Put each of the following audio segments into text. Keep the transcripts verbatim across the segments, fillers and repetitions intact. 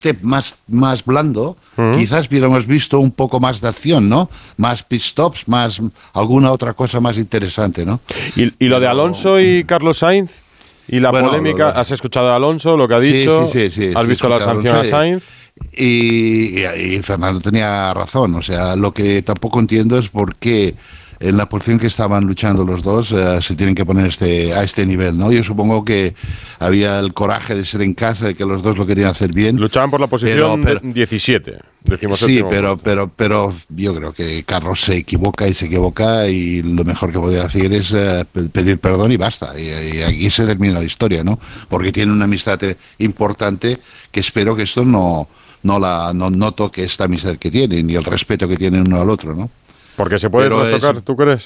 más, más blando, uh-huh. quizás hubiéramos visto un poco más de acción, ¿no? Más pit stops, más alguna otra cosa más interesante, ¿no? ¿Y, y lo Pero... de Alonso y Carlos Sainz? ¿Y la bueno, polémica? Lo de... ¿Has escuchado a Alonso, lo que ha dicho? Sí, sí, sí. sí ¿Has sí, visto la sanción a Sainz? Y, y, y Fernando tenía razón. O sea, lo que tampoco entiendo es por qué en la posición que estaban luchando los dos uh, se tienen que poner este, a este nivel, ¿no? Yo supongo que había el coraje de ser en casa, de que los dos lo querían hacer bien. Luchaban por la posición pero, pero, diecisiete. Sí, pero, pero, pero yo creo que Carlos se equivoca y se equivoca y lo mejor que podía hacer es uh, pedir perdón y basta. Y, y aquí se termina la historia, ¿no? Porque tienen una amistad importante que espero que esto no, no, la, no, no toque esta amistad que tienen y el respeto que tienen uno al otro, ¿no? Porque se puede trastocar, es... ¿tú crees?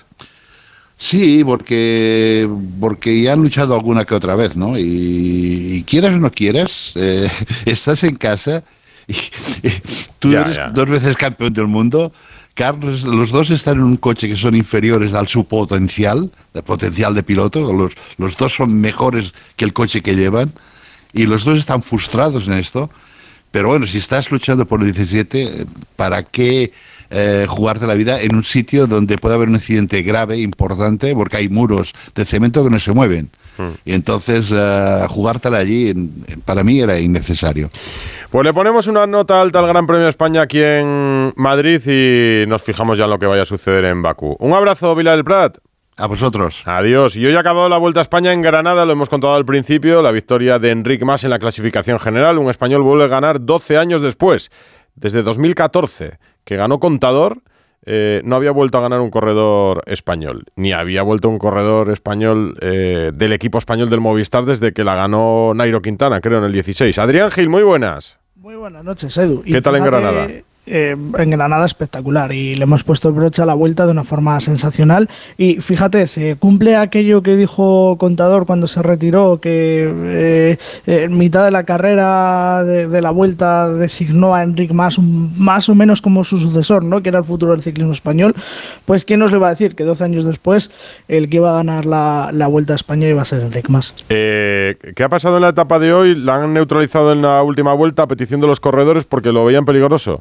Sí, porque porque ya han luchado alguna que otra vez, ¿no? Y, y quieras o no quieras, eh, estás en casa y, y tú ya, eres ya. dos veces campeón del mundo. Carlos, los dos están en un coche que son inferiores al su potencial, el potencial de piloto. Los, los dos son mejores que el coche que llevan y los dos están frustrados en esto. Pero bueno, si estás luchando por el diecisiete, ¿para qué eh, jugarte la vida en un sitio donde puede haber un incidente grave, importante, porque hay muros de cemento que no se mueven? Hmm. Y entonces uh, jugártela allí, para mí era innecesario. Pues le ponemos una nota alta al Gran Premio de España aquí en Madrid y nos fijamos ya en lo que vaya a suceder en Bakú. Un abrazo, Vila del Prat. A vosotros. Adiós. Y hoy ha acabado la Vuelta a España en Granada, lo hemos contado al principio, la victoria de Enric Mas en la clasificación general. Un español vuelve a ganar doce años después, desde dos mil catorce, que ganó Contador. Eh, no había vuelto a ganar un corredor español, ni había vuelto un corredor español eh, del equipo español del Movistar desde que la ganó Nairo Quintana, creo, en el dieciséis. Adrián Gil, muy buenas. Muy buenas noches, Edu. ¿Qué y tal en Granada? Eh, en Granada espectacular y le hemos puesto el broche a la vuelta de una forma sensacional y fíjate, se cumple aquello que dijo Contador cuando se retiró, que eh, en mitad de la carrera de, de la vuelta designó a Enric Mas un, más o menos como su sucesor, ¿no? Que era el futuro del ciclismo español. Pues ¿quién nos le va a decir que doce años después el que iba a ganar la, la Vuelta a España iba a ser Enric Mas? Eh, ¿Qué ha pasado en la etapa de hoy? ¿La han neutralizado en la última vuelta a petición de los corredores porque lo veían peligroso?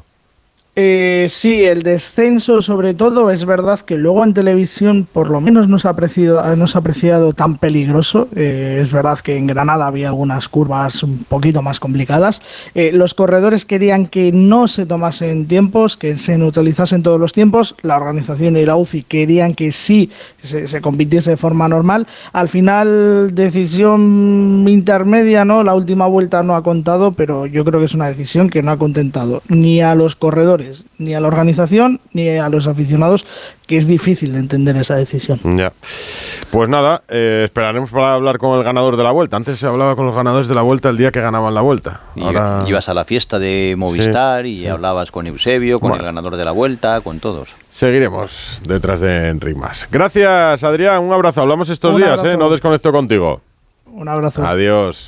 Eh, sí, el descenso sobre todo, es verdad que luego en televisión por lo menos no se ha apreciado, no se ha apreciado tan peligroso. Eh, es verdad que en Granada había algunas curvas un poquito más complicadas. Eh, los corredores querían que no se tomasen tiempos, que se neutralizasen todos los tiempos. La organización y la U C I querían que sí se, se compitiese de forma normal. Al final, decisión intermedia, ¿no? La última vuelta no ha contado, pero yo creo que es una decisión que no ha contentado ni a los corredores, ni a la organización, ni a los aficionados, que es difícil de entender esa decisión. Ya. Pues nada, eh, esperaremos para hablar con el ganador de la Vuelta. Antes se hablaba con los ganadores de la Vuelta el día que ganaban la Vuelta. Ahora... Y ibas a la fiesta de Movistar sí, y sí. hablabas con Eusebio, con bueno. el ganador de la Vuelta, con todos. Seguiremos detrás de Enric Mas. Gracias, Adrián. Un abrazo. Hablamos estos Un días, ¿eh? No desconecto contigo. Un abrazo. Adiós.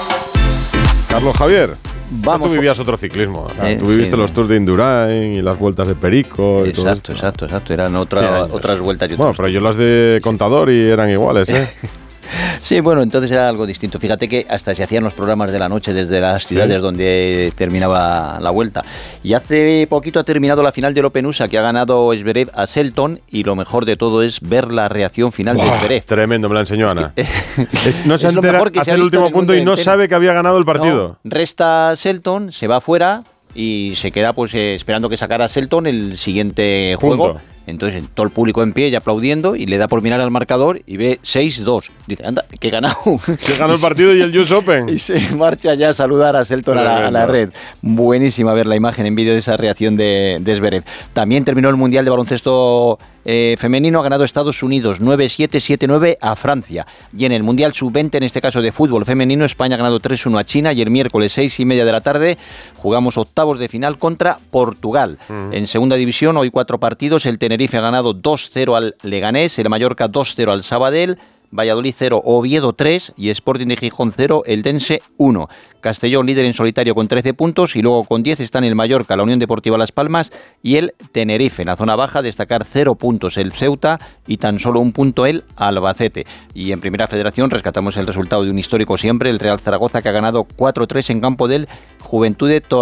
Carlos Javier. Vamos, tú vivías otro ciclismo, eh, tú viviste sí, los Tours de Indurain y las vueltas de Perico y exacto, todo esto. Exacto, exacto, eran otra, otras vueltas. Y bueno, pero yo las de Contador y eran iguales, ¿eh? Sí, bueno, entonces era algo distinto. Fíjate que hasta se hacían los programas de la noche desde las ciudades ¿sí? donde terminaba la vuelta. Y hace poquito ha terminado la final del Open U S A, que ha ganado Zverev a Selton, y lo mejor de todo es ver la reacción final wow, de Zverev. Tremendo, me lo enseñó Ana. Es que, es, no se es entera, hace el último punto y no sabe que había ganado el partido. No, resta Selton, se va afuera y se queda pues eh, esperando que sacara Selton el siguiente punto. juego. Entonces todo el público en pie y aplaudiendo, y le da por mirar al marcador y ve seis dos. Dice, anda, que he ganado. Que ganó el partido y el U S Open. Y se marcha ya a saludar a Selton a la, a la red. Buenísima ver la imagen en vídeo de esa reacción de, de Zverev. También terminó el Mundial de Baloncesto eh, Femenino, ha ganado Estados Unidos nueve siete, siete nueve a Francia. Y en el Mundial sub veinte, en este caso de fútbol femenino, España ha ganado tres uno a China, y el miércoles seis y media de la tarde jugamos octavos de final contra Portugal. Uh-huh. En segunda división, hoy cuatro partidos. El Tenerife ha ganado dos cero al Leganés, el Mallorca dos cero al Sabadell, Valladolid cero, Oviedo tres y Sporting de Gijón cero, Eldense uno. Castellón líder en solitario con trece puntos, y luego con diez están el Mallorca, la Unión Deportiva Las Palmas y el Tenerife. En la zona baja destacar cero puntos el Ceuta y tan solo un punto el Albacete. Y en Primera Federación rescatamos el resultado de un histórico siempre, el Real Zaragoza, que ha ganado cuatro tres en campo del Juventud de Torrejón.